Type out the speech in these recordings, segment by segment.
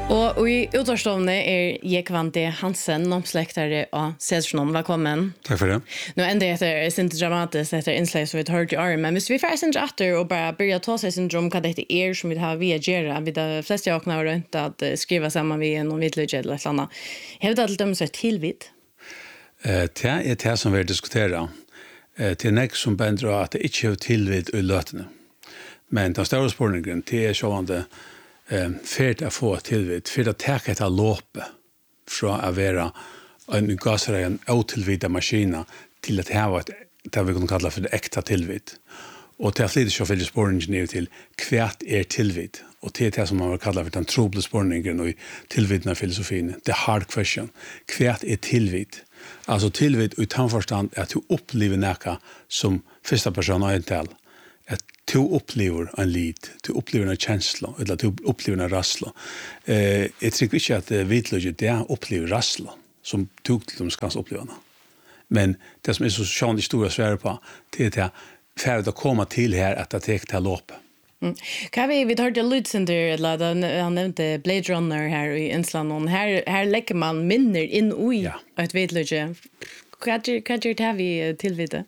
Og i utvarstående Jekvante Hansen, omslektare av Sesjonen. Velkommen. Takk for det. Nå enda etter sint dramatisk etter innslag som vi har hørt i året, men hvis vi får sin etter og bare begynner å ta seg sin om hva dette som vi har via Gjera, vi de fleste av åkene har rundt at skriva sammen via noen vidløgje eller et eller annet. Har vi det til dem som tilvitt? Det det som vi diskuterer. Det nek som bender at det ikke er tilvitt i løtene. Men den større spørningen, det sånn färd att få tillvid, färd att täcka ett loppe från att vara en gasare en otillvida maskina till att ha ett det vi kan kalla för det äkta tillvid. Och det flyter så för spåringen till kvärt tillvid. Och det är det som man kallar för den trobla spåringen och tillvidna filosofin. The hard question. Kvärt tillvid. Alltså tillvid utan förstand att du upplever näka som första person och ental. Att du upplever en lid, du upplever en känsla, eller du upplever en rassla. Jag tycker inte att vitlöjt det upplever rassla, som du till ska uppleva. Men det som är så sjönligt stora svär på, det är att att komma till här att det tar till lopp. Kan vi tar det Lutzender, eller han nämnde Blade Runner här i Insland, här lägger man minner in i ett vitlöjt. Vad gör det här vi tillvidde?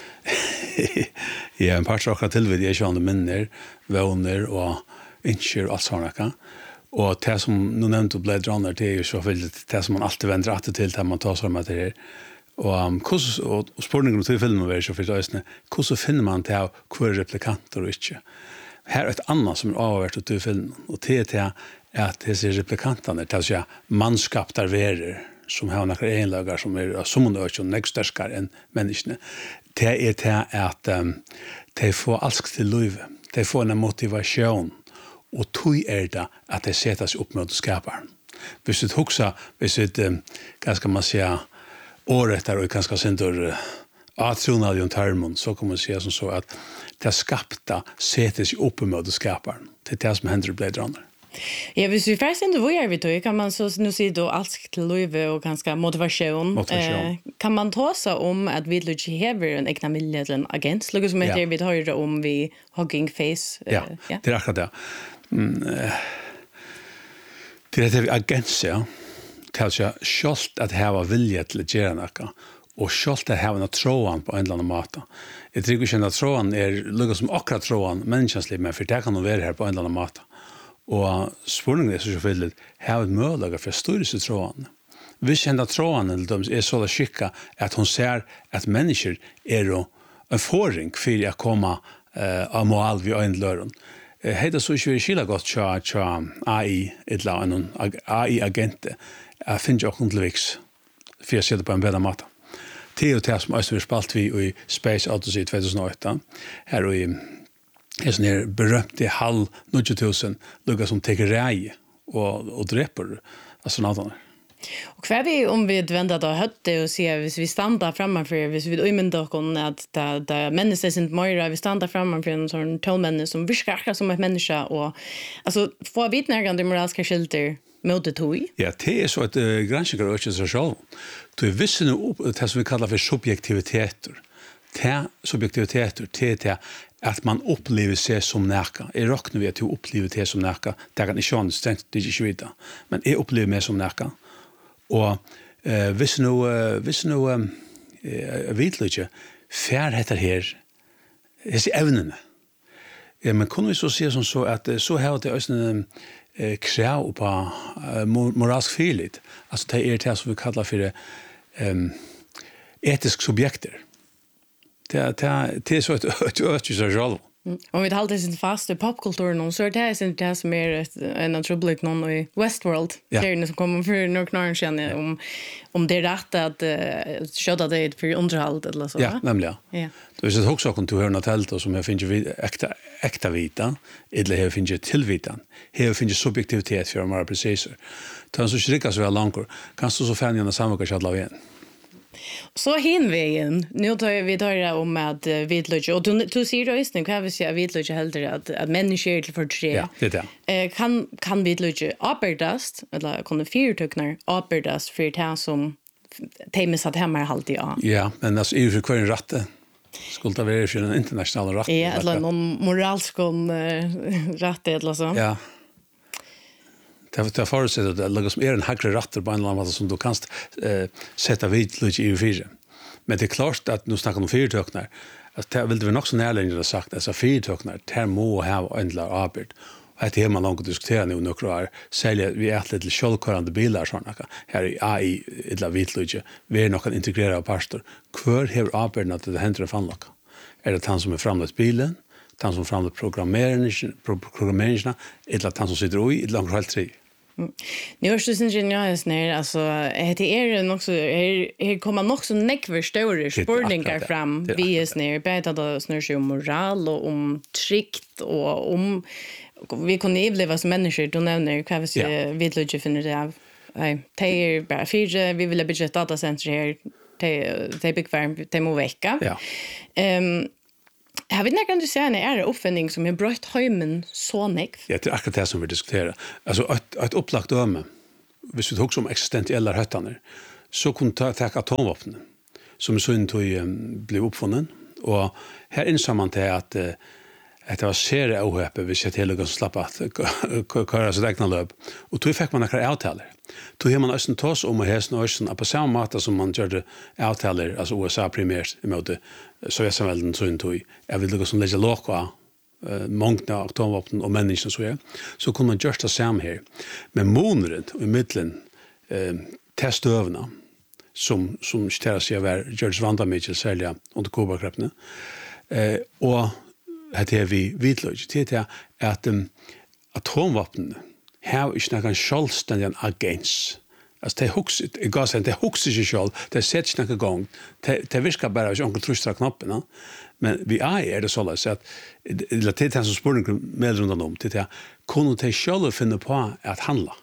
Ja, en par saker tilvid är ju minner, vänner och inskör och allt sådana. Och det som nu nämnde Blade Runner, det är ju så väldigt det som man alltid vänder att till när man tar sig med det här. Och spårningen till filmen var så för det hur så finner man det hur replikanter och inte. Här är ett annat som är avvärt till filmen och det är att det ser replikanterna, det är manskap där verer som har några enlagar som är som och nästarskare än människorna. Det är det att de får allt till liv. De får en motivation. Och tog det att det sättas upp mot skaparen. Hvis du huxar, hvis du ganska man säga året där och ganska sentor atronalion termon så kommer man säga som så att det skapta sättas upp mot skaparen. Det är det som händer i Blade Runner. Ja, hvis vi først inte vad vi då kan man så nu se då allt till liv och ganska motivation. Kan man ta sig om att vi lugger hever en egna miljö eller en agent? Lugger som heter vi tar det om vi hugging face. Ja, det är akkurat det. Det är det agent, ja. Kanske skalt att ha vilja till att göra något och skalt att ha en tråan på en eller annan mat. Jag tycker inte att tråan är lugger som akkurat tråan människans liv, men för det kan nog vara här på en eller annan mat. Og spurningen er så selvfølgelig, har et mølager for størrelse trådene. Hvis henne trådene er så skikket at hun ser at mennesker er en forring for å komme av mål ved øynene løren. Det så ikke skillet godt til AI, eller en AI-agente. Jeg finner ikke til viks, for jeg ser det på en bedre måte. Det er jo det som også vi spalt vi i Space Odyssey 2008, her og i sån här berömte halv 90,000 luggar som tar rej och dräper astronauterna. Och kvar vi om vi vänder då hötte och ser hvis vi stannar framför hvis vi ömynda kon att där människor sind mer vi stannar framför en sån tolmänne som viskar som ett människa och alltså får vitnärgande moraliska skilter mot det tog. Ja, det är så att granskar och så själv. Du visste nu det som vi kallar för subjektiviteter. Det subjektiviteter det att man upplever sig som näka. Jag räknar vi att du upplever det som näka. Det kan inte vara stängt, det är inte svida. Men jag upplever mig som näka. Och hvis nu vitlöjt fär heter här dessa evnene. Ja, men kunde vi så se som så att så har det också en krav på moralsk frihet. Alltså det är det som vi kallar för etisk subjekter. Det är så ett ökigt så själv. Om vi håller sig fast i popkulturen så är det som är en atroblik någon i Westworld. Serien som kommer för några år sedan om det är rätt att köra det för underhåll eller så. Ja, nämligen. Ja. Det är så också att du hör något helt som jag finner äkta vita eller jag finner tillvitan. Jag finner subjektivitet för mer precis. Det är så skickas väl långt. Kan du så fan gärna samma kanske alla igen. Så hinvägen. Nu tar vi det om att vitlöjt och du ser då just nu kan vi säga vitlöjt heller att människor till för tre. Ja, det är det. Kan vitlöjt arbetas eller kan det fyrtöknar arbetas för det som temas att hemma halt ja. Ja, men alltså är för en ratte. Skulle det vara för en internationell ratte. Ja, eller någon moralsk ratte eller så. Ja. Det förutsätter att det lägger som en högre ratter på en eller annan som du kan sätta vidlöjt i fyra. Men det är klart att nu snackar om fyrtöknar. Att det vill det nog så närlängre sagt att fyrtöknar det må ha ändlar arbet. Att det man långt diskutera nu några år sälja vi är lite självkörande bilar såna här i AI eller vidlöjt. Vi är nog en integrerad pastor. Kvar har arbetet att det händer fanlocka. Är det han som är framlagt bilen? Han som framlagt programmeringen eller han som sitter i långt helt tre. Nu är det syns jag snär alltså det är nog så kommer nog så nekver stora spårningar fram vi snär bättre då snör sig om moral och om trikt och om vi kan leva som människor då nämner vad vi ska vidlöja finner det av nej det är bara för vi vill bygga ett datacenter här det big farm det må vecka ja har vi näkan du säga är det uppfinning som är brött hemmen så nek? Ja, det är akkurat det som vi diskuterar. Alltså ett upplagt döme, hvis vi tog som existentiella höttaner, så kunde ta atomvapen som så inte blev uppfunnen. Och här insåg man till att det var serie ohöpe hvis jag till att slappa att köra sitt egna löp. Och då fick man några avtaler. Då har man också tagit om och hästen och östen på samma måte som man gjorde avtaler, alltså USA primärt emot Sovjetsamhällen så inte jag vill lukka som lägga låka många atomvapen och människor så är. Så kunde man göra det samma här. Men månaden i mitten testövna som ställer sig att vara George Vandamidgel sälja under Kuba-krepene. Och det är vi vidlöjt. Det är att atomvapen har inte någon självständig agens. Alltså det hugser sig själv, det sätts inte igång. Det viskar bara hvis onkel trustar knapparna. Men vi är det så att det är det som spårningen med runt om till det kunde de själva finna på att handla.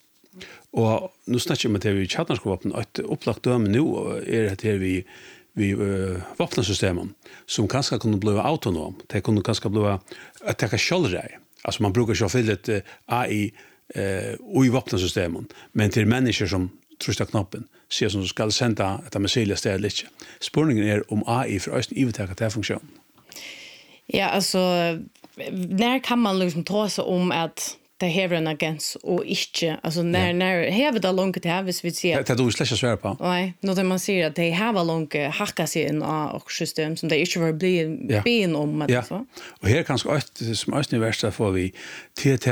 Och nu snackar man till vi chattarskvapen ett upplagt döme nu är det här vi vapensystemen som kanske kunde bli autonom. Det kunde kanske bli att ta självrej. Alltså man brukar ju fylla ett AI i vapensystemen, men till människor som trycker knappen ser som ska sända ett missil sted eller inte. Spårningen är om AI för att överta den funktionen. Ja, alltså när kan man liksom ta sig om att det har en agens och inte alltså när har det långt det här hvis vi ser det du släcker svär på. Nej, när man ser att det har långt hacka sig in och system som det inte var bli ben om att så. Och här kanske som östning värsta får vi till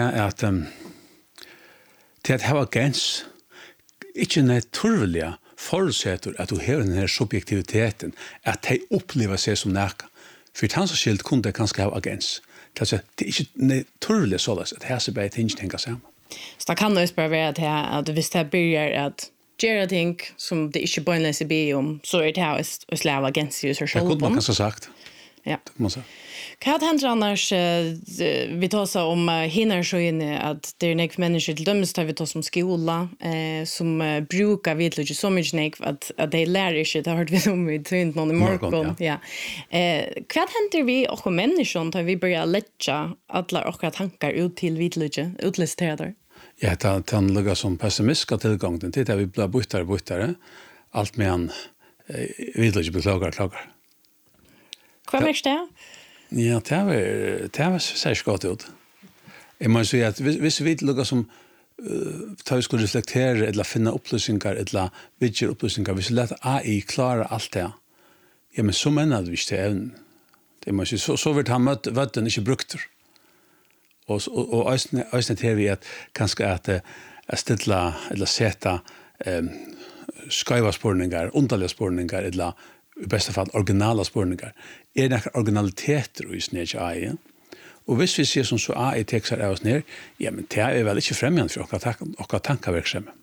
att ha agens inte naturliga förutsätter att du har den här subjektiviteten att de upplever sig som näka. För tansaskilt kunde det kanske ha agens. Det är inte naturligt så att det här så bara inte tänka samman. Så det kan ju bara vara att hvis det börjar att göra ting som det inte börjar be om så är det här att släva agens i sig själv. Det kunde man kanske sagt. Ja. Det kan man säga. Vad händer annars vi tar så om hinner så inne att det är nek människor till dömes tar vi tar som skola som brukar vidlöjt så mycket nek att de lär sig det har vi om vi tar inte någon i morgon. Ja. Vad händer vi och människor tar vi börjar lägga alla och tankar ut till vidlöjt utlisterade? Ja, det han ligger som pessimistiska tillgången till det vi blir buttare allt med en vidlöjt klagar. Vad märks det? Ja, det var särskilt gott ut. Jag måste säga att hvis vi lukar som tar vi skulle reflektera eller finna upplysningar eller vidger upplysningar, hvis vi lät AI klara allt det, ja, men så menar vi inte även. Det måste så vill han vatten inte brukter. Och ösnet här vi att kanske att ställa eller sätta skaiva spårningar, underliga spårningar eller i bästa fall originala spårningar. Är det originaliteter i snedje AI? Och hvis vi ser som så AI textar av oss ner, ja, men det är väl inte främjande för och tankeverksamhet.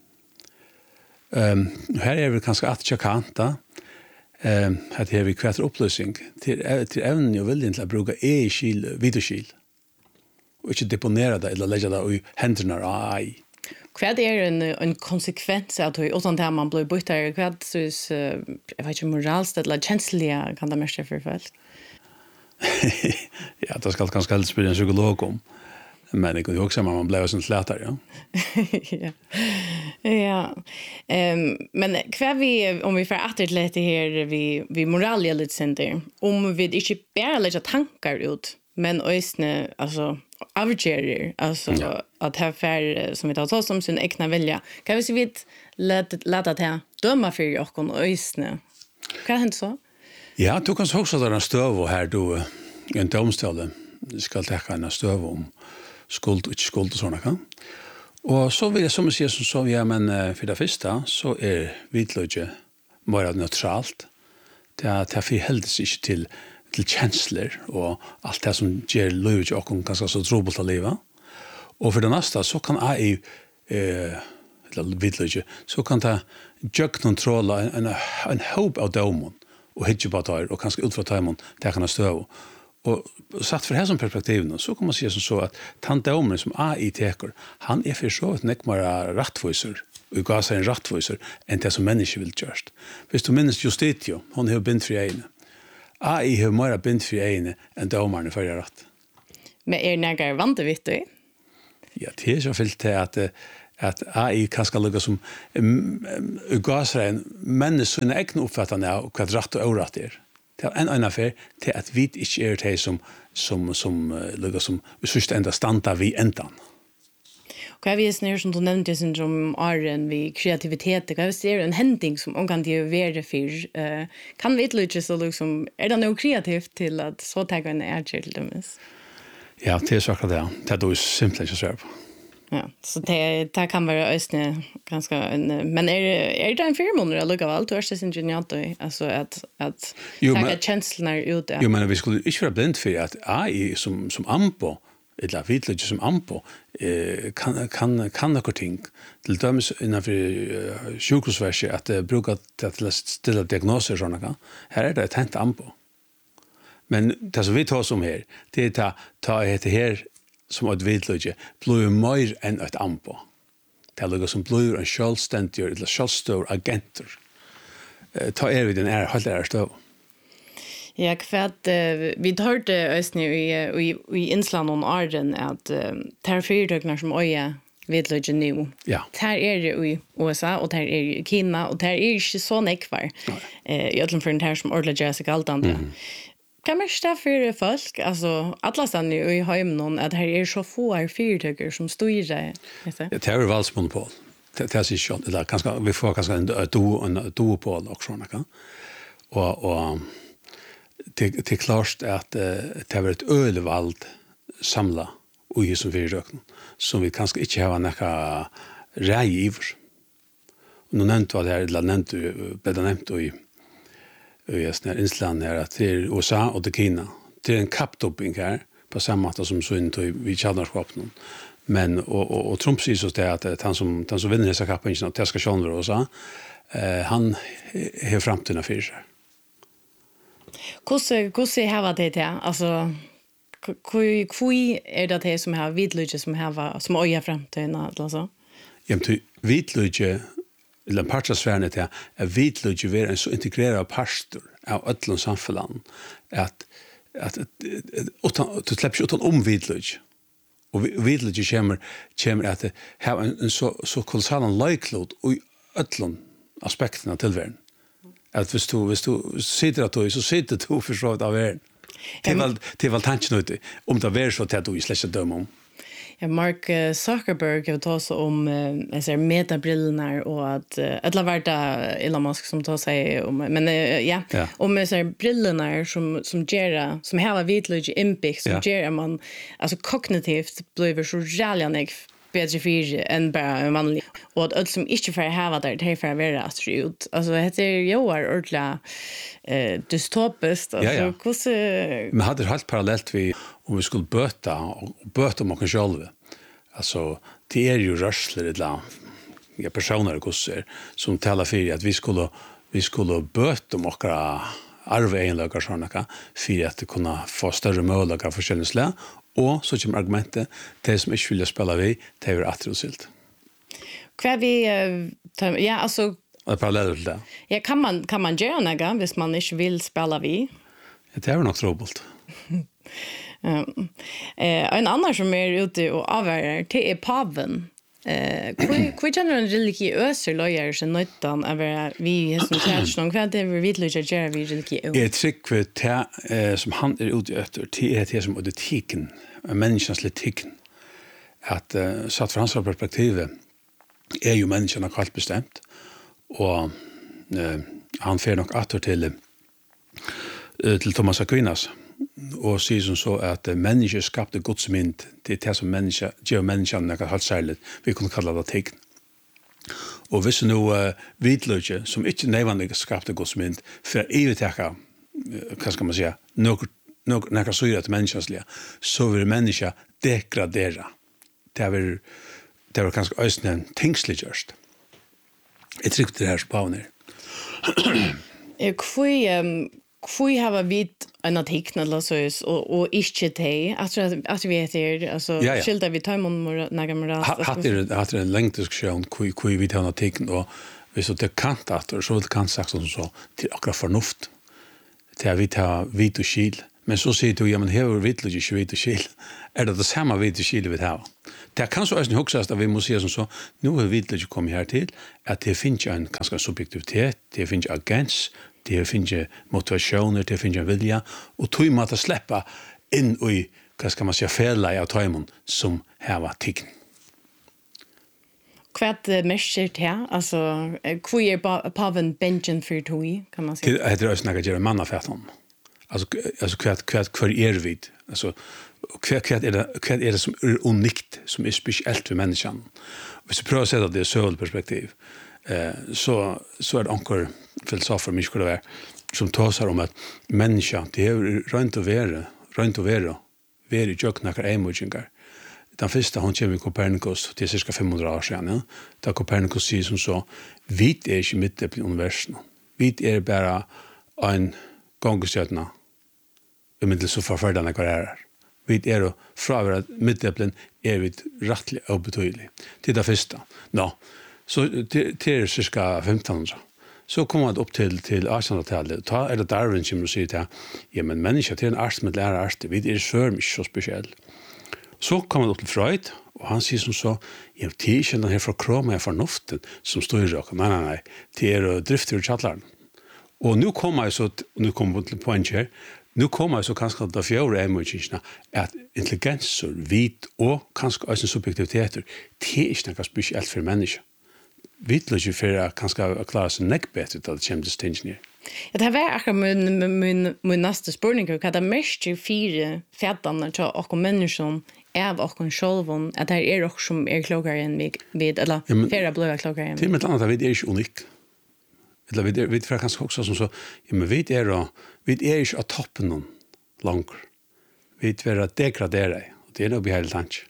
Här är vi kanske att chakanta att här vi kvätter upplösning till även och viljen till att bruka e-skil, videoskil och inte deponera det eller lägga det i händerna av AI. Vad är en konsekvens att utan det man blir buttare vad så jag vet inte moralst eller känsliga kan det mest för fall. Ja, det ska kanske helst bli en psykolog om. Men det kan ju också man blir så slätar, ja. Ja. Ja. Men kvar vi om vi får att lite här vi moralia lite center om vi inte bara lägga tankar ut men ösne alltså avgörer alltså att här för som vi tar oss som sin egna vilja. Kan vi se vid låta det döma för och kon ösne. Kan det så? Ja, du kan också där en stöv och här du en domstol ska ta en stöv om skuld och skuld och såna kan. Och så vill jag som säger som så ja men för det första så vitlöje mer neutralt. Det är för helst inte till känslor och allt det som ger livet och ganska så trubbelt att leva. Och för det nästa så kan AI vitlöje så kan ta kontrolla en hopp av domen och hitcha på det och kanske utfra timon det kan stå. Och satt för här som perspektiv så kan man se som så att tanteomen som AI teker, han för så ett nekmara rättvisor och gav sig en rättvisor än det som människor vill görst. Hvis du minns Justitio, hon har bind för ene. AI har mer bind för ene än domarna för rätt. Men nägar vant vet du? Ja, det är så fyllt till att AI kanske lukka som gav sig en människor egna uppfattande av vad rätt och orätt är. Det är en affär till att vi inte det som lukka som vi sørste enda standa vi endan. Kan vi snur som du nämnde syndrom Arren vid kreativitet, kan vi se en händning som omkant ju vara för kan vi inte så liksom det nog kreativt till att så ta en ärger till dem. Ja, det är så det. Det är då simpelt att svara på. Ja, så det kan vara ösne ganska men är det en firmon eller lugg av allt är det ingeniört alltså att ta känslorna ut där. Jo, men vi skulle inte vara blind för att AI som ampo eller vitlöje som ampo kan några ting. Till dömes innanför sjukhusverset att bruka till att ställa diagnoser och sådana. Här är det ett hänt ampo. Men det som vi tar som här, det är ta det här som ett vitlöje blir mer än ett ampo. Det är något som blir en självständig eller självstor agenter. Ta vi den helt stöv. Ja, kvärt vi hörde ösnä i Island och Arden att terfyrtögnar som öja vitlöje nu. Ja. Här är det i USA och här är i Kina och här är inte så nekvar. I ödlan för den här som ordla sig galtande. Kan man stå för folk, alltså alla stannar ju i hemmen att här är så få fyrtöggar som styr det. Det är valsmonopol. Det är sig själv. Eller kanske vi får kanske en duopol också såna. Och det är klart att det har varit ölvald samla och i som fyrtöggen som vi kanske inte har några rägiver. Nu nämnde vad det här, eller nämnt i Island är att det är USA och det Kina. Det är en kapptopping här på samma sätt som så inte vid kärnarskapen. Men och Trump säger så att han som vinner dessa kappingen och ska sjönda USA han har framtiden för sig. Hur har det där? Alltså hur är det som har vitlöje som öja framtiden alltså? Ja, men vitlöje eller partsfären är vitlöje är en så integrerad pastor av ödlon samfällan att du släpper utan vitlöje. Och vitlöje kommer att ha en så kolossal likeload i ödlon aspekterna till världen. Att hvis du sitter att du så sitter du förstått av världen. Det var tanken ute om det var så att du släcker döma om. Ja, Mark Zuckerberg har tagit om metabrillorna och att alla värda Elon Musk som tar sig om men ja om så brillorna som gör som har vitlöje inbyggt som gör man alltså kognitivt blir så jävla bättre för än bara en vanlig och att allt som inte för ha där det för att vara astut alltså det är ju ordla dystopiskt alltså men hade det helt parallellt vi om vi skulle böta om oss själva alltså det är ju rörsler ett land personer kurser som talar för att vi skulle böta om några arvegenlagar såna för att kunna få större möjligheter för självsla. Och så kommer argumentet, det som inte vill spela vi, det är atrosilt. Kvar vi, ja alltså... Och parallellt till det. Ja, kan man göra något hvis man inte vill spela vi? Ja, det är nog trubbelt. En annan som är ute och avvärjer, det är paven. Hur känner en religiösa löjare som nyttan över vi som känns någon kväll det vi vill ju göra vi religiösa? Jag tycker att det som han är ute efter det är det som etiken människans litikn. Att satt från hans perspektiv är ju människan kallt bestämt och han fer nog åter till Thomas Aquinas och säger som så att människan skapade Guds mynd till det som människa gör människan något helt särskilt vi kunde kalla det tecken. Och hvis nu vitlöje som inte nödvändigt skapade Guds mynd för evigt vad ska man säga några syra till människans så vill människa degradera. Det var ganska ösnen tingsligt görst. Jag tyckte det här spawner. Kvui hava vit en artikel eller så och inte det att vi heter alltså skilda vi tar man några hade en längre diskussion kvui vi tar en artikel och vi så det kan att så det kan sagt så till akkurat förnuft till vi tar vit och skil men så säger du ja men här vill du ju vit och skil det samma vit och skil vi har det kan så ösn huxas att vi måste se som så nu vill du komma här till att det finns en ganska subjektivitet det finns agens det finns motivationer, det finns vilja och tog man att släppa in i, vad ska man säga, fälla av tajmon som här var tiggn. Kvart mescher det, alltså queer paven benchen för tog kan man säga. Det är också något att göra mannafätan. Alltså kvart vid. Alltså kvart är det som är unikt, som är speciellt för människan. Hvis vi prövar att sätta det i sölperspektiv så är det ankor filosofer mycket skulle vara som talar om att människa det är rent att vara i jöknackar emojingar. Den första hon kommer i Copernicus till cirka 500 år sedan. Ja? Där Copernicus säger som så vi är inte mitt i universum. Vi är bara en gångstjärna med så förfärdande karriärer. Vi är från att mitteplen är vi rättligt obetydlig. Det är det första. Så till cirka 1500. Så kommer man upp till 1800-talet. Då är det Darwin som säger att ja, men människa till en art med lära art. Vi är för mycket så speciell. Så kommer man upp till Freud och han säger som så ja, det är inte den här förkroma av förnuften som står i röken. Nej. Det är drifter i chattlaren. Och nu kommer jag så, nu kommer till poäng här, nu kommer jag så kanske att det fjärde emotionerna att intelligenser, vit och kanske också subjektiviteter, det är inte något speciellt för människa. Vitlöse för att kanske klara sig näck bättre till att det kommer till stinsen. Det här var akkurat min nästa spurning. Vad det mest fyra fäderna till och människan av och själva att det är också som är klokare än vid eller färre blöda klokare än. Till med annat att vi är inte unikt. Eller vi är kanske också som så ja men vi är inte av toppen någon långt. Vi är att degradera och det är nog behärligt tanke.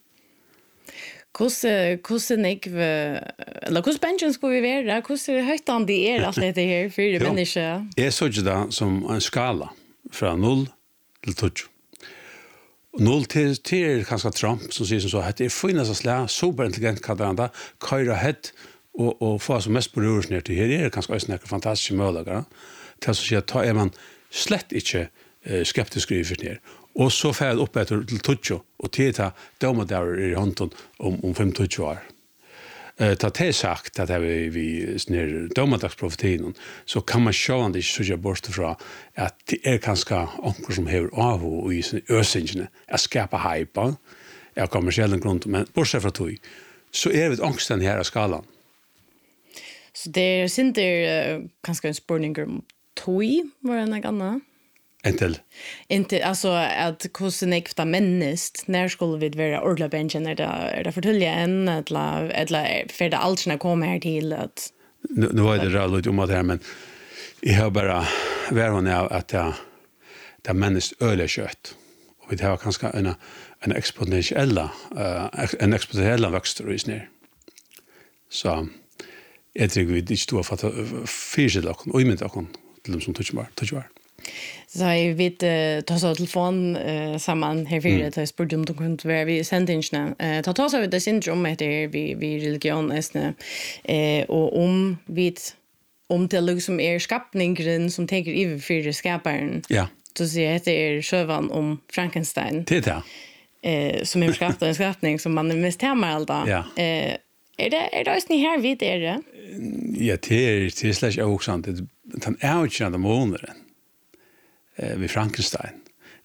Hur spännande ska vi vara? Hur höjtande är allt det här för människor? Jag såg det som en skala från 0 till 10. 0 till kanske Trump som säger så att det är finast att slä superintelligent kadranda, köra hett och få som mest på rörelsen ner till här. Det är kanske också några fantastiska möjligheter. Till att säga att är man slett inte skeptisk i ner. Och så färd upp efter till Tuccio och tita döma där i handen om 5-20 år. Ta det sagt att vi snär domardagsprofetin så kan man sjå det så jag bort från att det är ganska onkel som har av och i sin ösingen att skapa hype. Jag kommer själv grund men bortsett från tog så är det angsten här i skalan. Så det är inte ganska en spurning om tog var en annan. Inte alltså att kusen ekta människt när skulle vi vara ordla benchen är det förtälja en eller för det alltna kommer här till att nu var det ralligt om det här men jag har bara varit med att det människt öle kött och det har kanske en exponentiell växt i snär. Så jag tycker vi inte står för att fyra och inte och till dem som touchbar. Så jag vet ta så telefon samman här för det jag spurte om de kunde vara vi sändningarna. Ta så det syndrom heter vi religion och om det liksom är skapningen som tänker över för skaparen. Ja. Så säger jag det är sjövan om Frankenstein. Det är det. Som är skapat en skapning som man mest hemma alltid. Ja. Är det just ni här vid är det? Ja, det är slash också sant. Den är ju inte månaden. Vid Frankenstein.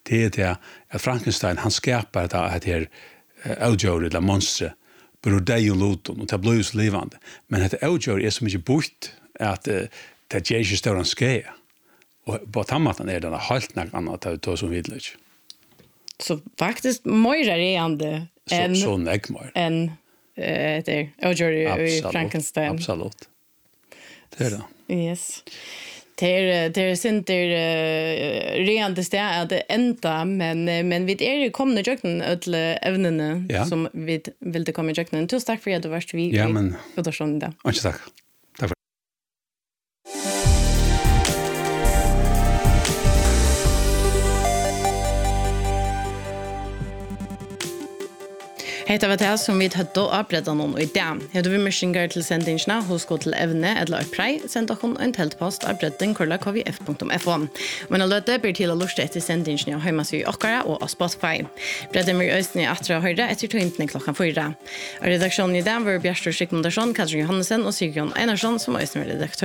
det är att Frankenstein han skapar det här outgör eller monster bro dig och luton och det blir så levande. Men det outgör är så mycket bort att det ger sig stor en skär. Och på tammatan är det helt något annat att ta som vidligt. Så faktiskt mer reande än så nägmar. Än det outgör i Frankenstein. Absolut. Det är det. Yes. Det är synd reande steg att ända men vi är komna jöknen öll evnene som vi vill komma jöknen. Tusen tack för att du varst vi. Ja men. Och då sån där. Tack. Tack för. Hetta var det som vi hadde opprettet noen i dag. Hette vi mørkinger til sendingsene hos gå til evne eller prei, send dere en teltpost kvf.fo. Men alle det blir til å lurte etter sendingsene og hjemme seg i Åkara og Spotify. Bredden vi øyne i atre og høyre etter togintene klokken 4. Og redaksjonen i dag var Bjørstad Skikmundarsson, Katrin Johansen og Sigurd Einarsson som øyne redaktør.